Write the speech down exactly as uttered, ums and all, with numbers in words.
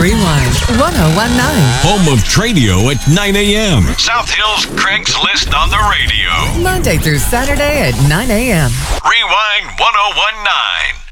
Rewind one oh one nine. Home of Tradio at nine a.m. South Hill's Craigslist on the radio. Monday through Saturday at nine a.m. Rewind one oh one nine.